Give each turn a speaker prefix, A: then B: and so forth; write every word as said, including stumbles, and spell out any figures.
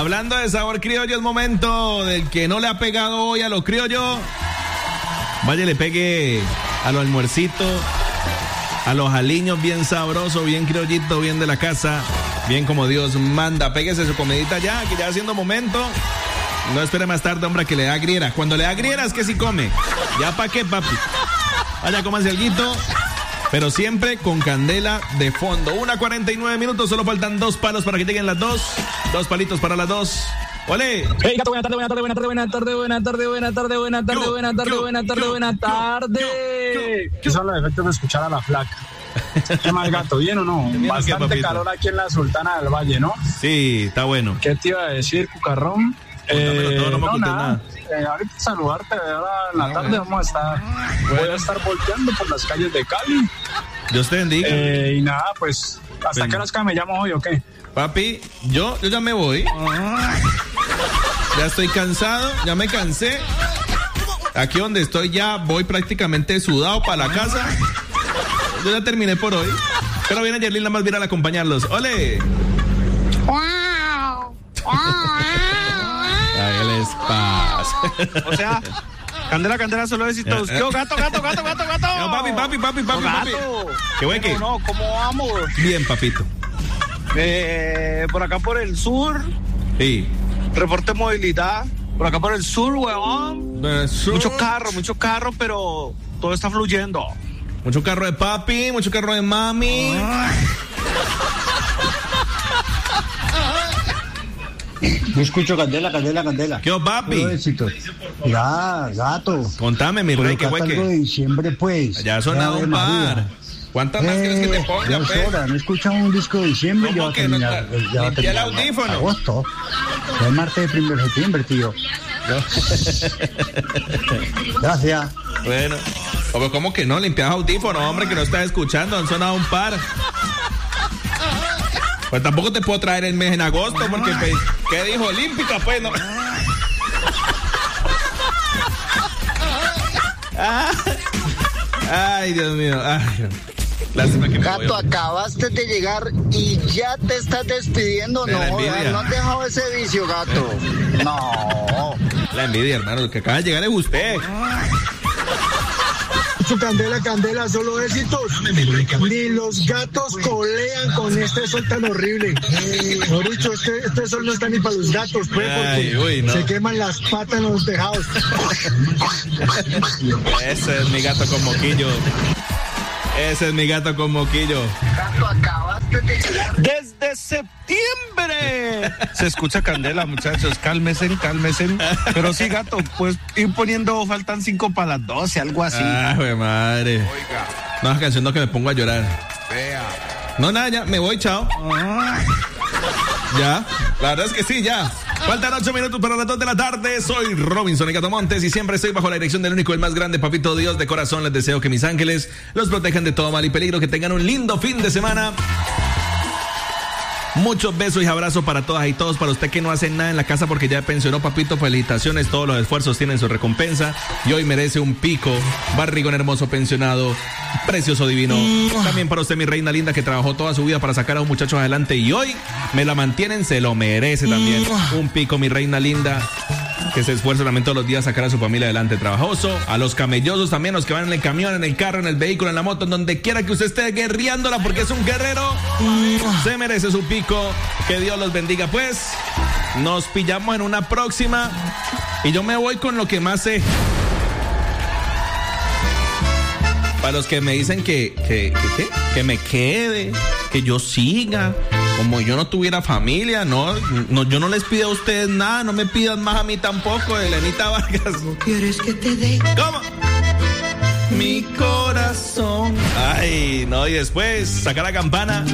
A: Hablando de sabor criollo, es momento del que no le ha pegado hoy a lo criollo. Vaya, le pegue a los almuercitos, a los aliños bien sabrosos, bien criollito, bien de la casa, bien como Dios manda. Péguese su comidita ya, que ya va siendo momento. No espere más tarde, hombre, que le da griera. Cuando le da griera es que sí come. ¿Ya pa' qué, papi? Vaya, cómase alguito. Pero siempre con candela de fondo. una cuarenta y nueve minutos, solo faltan dos palos para que lleguen las dos. Dos palitos para las dos. ¡Ole!
B: Hey, gato, buena tarde, buena tarde, buena tarde, buena tarde, buena tarde, buena tarde, buena tarde, buena tarde, buena tarde, buena tarde.
C: ¿Qué son los efectos de escuchar a la flaca? ¿Qué más, gato? ¿Bien o no? Bastante calor aquí en la Sultana del Valle, ¿no?
A: Sí, está bueno.
C: ¿Qué te iba a decir, Cucarrón?
A: Eh, todo, no me no, nada. nada.
C: Eh, ahorita saludarte, ahora en la tarde vamos a estar, voy a estar volteando por las calles de Cali.
A: Dios te bendiga.
C: Eh, y nada, pues, ¿hasta qué horas me llamo hoy o qué?
A: Papi, yo, yo ya me voy. Ya estoy cansado, ya me cansé. Aquí donde estoy ya voy prácticamente sudado para la casa. Yo ya terminé por hoy. Pero viene Yerlin, la más viral a acompañarlos. ¡Ole! ¿Qué les pasa?
C: O sea, candela, candela, solo besitos. ¿Qué? Gato, gato, gato, gato, gato.
A: No, papi, papi, papi, papi,
C: no,
A: papi. ¿Qué güey qué?
C: No, ¿cómo vamos?
A: Bien, papito.
C: Eh, por acá por el sur.
A: Sí.
C: Reporte movilidad. Por acá por el sur, huevón.
A: Sur.
C: Muchos carros, muchos carros, pero todo está fluyendo.
A: Mucho carro de papi, mucho carro de mami.
D: Yo escucho candela, candela, candela.
A: ¿Qué os, papi?
D: Ya, gato.
A: Contame, mi rey, qué güey que.
D: algo de diciembre, pues.
A: Ya ha sonado un par. ¿Cuántas eh, más quieres que te ponga,
D: ya es hora, no escuchas un disco de diciembre y ya va a terminar.
A: No,
D: ya va a terminar
A: el audífono.
D: Agosto. Ya es martes de primero de septiembre, tío. Gracias.
A: Bueno, ¿cómo que no? Limpias audífono, hombre, que no estás escuchando. Han sonado un par. Pues tampoco te puedo traer el mes en agosto, porque, pues, ¿qué dijo? Olímpica, pues, no. Ay, Dios mío. Ay, lástima que me
E: Gato,
A: voy.
E: acabaste de llegar y ya te estás despidiendo.
A: De
E: no, no has dejado ese vicio, gato. No.
A: La envidia, hermano. El que acaba de llegar es usted.
F: Su candela, candela, solo éxitos. Ni los gatos colean con este sol tan horrible. Mejor dicho, este, este sol no está ni para los gatos, pues, porque
A: Ay, uy, no.
F: se queman las patas en los tejados.
A: Ese es mi gato con moquillo. Ese es mi gato con moquillo.
E: Gato, acabaste de llegar.
C: Desde septiembre se escucha candela, muchachos. Cálmese, cálmese. Pero sí, gato, pues ir poniendo, faltan cinco para las doce, algo así.
A: Ah, güey, madre.
C: Oiga.
A: No, canción no que me pongo a llorar.
C: Vea.
A: No, nada, ya, me voy, chao. Ya, la verdad es que sí, ya. Faltan ocho minutos para las dos de la tarde. Soy Robinson y Gato Montes y siempre estoy bajo la dirección del único, el más grande, papito Dios. De corazón les deseo que mis ángeles los protejan de todo mal y peligro, que tengan un lindo fin de semana. Muchos besos y abrazos para todas y todos. Para usted que no hace nada en la casa porque ya pensionó, papito, felicitaciones. Todos los esfuerzos tienen su recompensa y hoy merece un pico. Barrigón hermoso, pensionado, precioso, divino. También para usted, mi reina linda, que trabajó toda su vida para sacar a un muchacho adelante y hoy me la mantienen, se lo merece también. Un pico, mi reina linda, que se esfuerza también todos los días a sacar a su familia adelante, trabajoso. A los camellosos también, los que van en el camión, en el carro, en el vehículo, en la moto, en donde quiera que usted esté guerreándola porque es un guerrero, se merece su pico. Que Dios los bendiga. Pues nos pillamos en una próxima y yo me voy con lo que más sé. Para los que me dicen que que, que, que, que me quede, que yo siga, como yo no tuviera familia, no, no, yo no les pido a ustedes nada, no me pidan más a mí tampoco, Elenita Vargas.
G: ¿Cómo quieres que te dé?
A: ¿Cómo? Mi corazón. Ay, no, y después sacar la campana.